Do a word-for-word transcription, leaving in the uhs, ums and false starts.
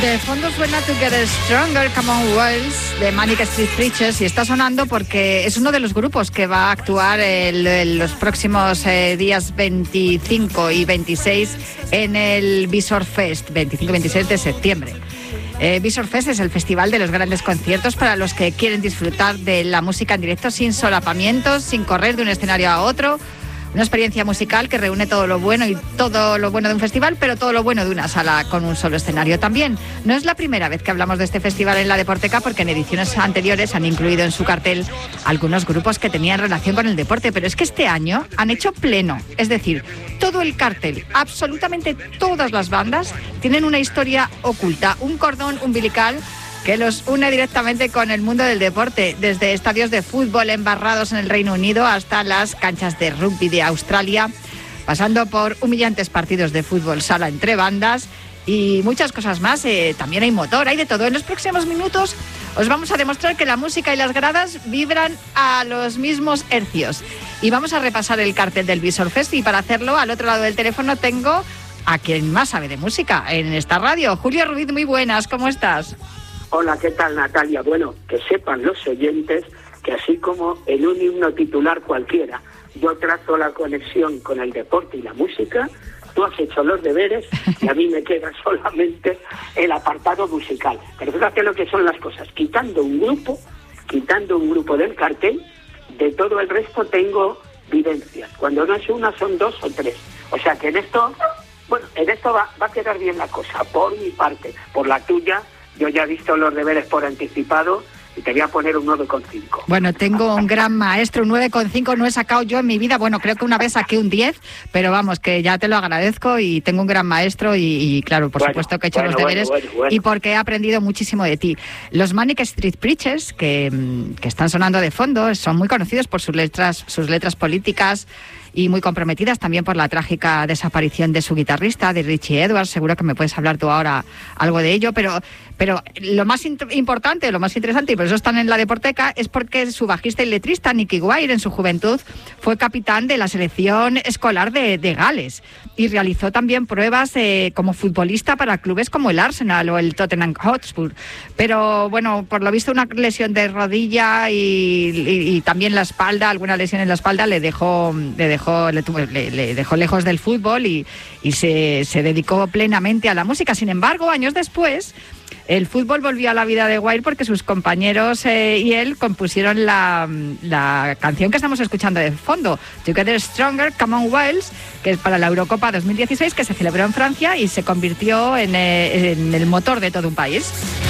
De fondo suena Together Stronger, Commonwealth de Manic Street Preachers, y está sonando porque es uno de los grupos que va a actuar el, el, los próximos eh, días veinticinco y veintiséis en el Visor Fest, veinticinco y veintiséis de septiembre. Eh, Visor Fest es el festival de los grandes conciertos para los que quieren disfrutar de la música en directo sin solapamientos, sin correr de un escenario a otro. Una experiencia musical que reúne todo lo bueno y todo lo bueno de un festival, pero todo lo bueno de una sala con un solo escenario también. No es la primera vez que hablamos de este festival en La Deporteca, porque en ediciones anteriores han incluido en su cartel algunos grupos que tenían relación con el deporte, pero es que este año han hecho pleno, es decir, todo el cartel, absolutamente todas las bandas tienen una historia oculta, un cordón umbilical que los une directamente con el mundo del deporte, desde estadios de fútbol embarrados en el Reino Unido hasta las canchas de rugby de Australia, pasando por humillantes partidos de fútbol sala entre bandas y muchas cosas más. Eh, también hay motor, hay de todo. En los próximos minutos os vamos a demostrar que la música y las gradas vibran a los mismos hercios. Y vamos a repasar el cartel del Visor Fest, y para hacerlo, al otro lado del teléfono tengo a quien más sabe de música en esta radio. Julio Ruiz, muy buenas, ¿cómo estás? Hola, ¿qué tal, Natalia? Bueno, que sepan los oyentes que así como en un himno titular cualquiera yo trazo la conexión con el deporte y la música, tú has hecho los deberes y a mí me queda solamente el apartado musical. Pero fíjate lo que son las cosas. Quitando un grupo, quitando un grupo del cartel, de todo el resto tengo vivencias. Cuando no es una, son dos o tres. O sea que en esto, bueno, en esto va, va a quedar bien la cosa, por mi parte. Por la tuya, yo ya he visto los deberes por anticipado y te voy a poner un nueve coma cinco. Bueno, tengo un gran maestro, un nueve coma cinco no he sacado yo en mi vida. Bueno, creo que una vez saqué un diez, pero vamos, que ya te lo agradezco, y tengo un gran maestro y, y claro, por bueno, supuesto que he hecho bueno, los deberes bueno, bueno, bueno. y porque he aprendido muchísimo de ti. Los Manic Street Preachers, que, que están sonando de fondo, son muy conocidos por sus letras, sus letras políticas, y muy comprometidas también por la trágica desaparición de su guitarrista, de Richie Edwards. Seguro que me puedes hablar tú ahora algo de ello, pero, pero lo más int- importante, lo más interesante, y por eso están en La Deporteca, es porque su bajista y letrista, Nicky Wire, en su juventud fue capitán de la selección escolar de, de Gales, y realizó también pruebas eh, como futbolista para clubes como el Arsenal o el Tottenham Hotspur. Pero bueno, por lo visto una lesión de rodilla y, y, y también la espalda, alguna lesión en la espalda le dejó, le dejó Le, tuvo, le, le dejó lejos del fútbol y, y se, se dedicó plenamente a la música. Sin embargo, años después, el fútbol volvió a la vida de Wire porque sus compañeros eh, y él compusieron la, la canción que estamos escuchando de fondo, Together Stronger, Commonwealth, que es para la Eurocopa dos mil dieciséis, que se celebró en Francia y se convirtió en, eh, en el motor de todo un país.